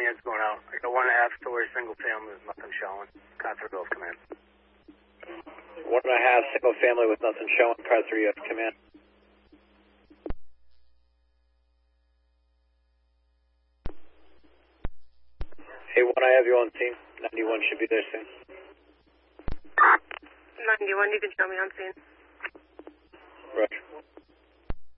commands going out. I got 1.5-story single family with nothing showing. Car 3 off command. 1.5 single family with nothing showing. Car 3 off command. Hey, 1, I have you on scene. 91 should be there soon. 91, you can show me on scene. Roger.